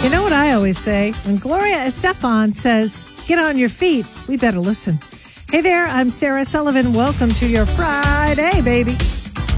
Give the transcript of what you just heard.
You know what I always say? When Gloria Estefan says, get on your feet, we better listen. Hey there, I'm Sarah Sullivan. Welcome to your Friday, baby.